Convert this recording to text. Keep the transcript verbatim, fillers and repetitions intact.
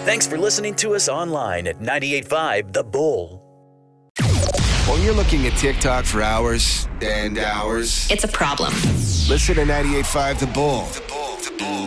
Thanks for listening to us online at ninety-eight point five The Bull. When you're looking at TikTok for hours and hours, it's a problem. Listen to ninety-eight point five The Bull. The Bull. The Bull.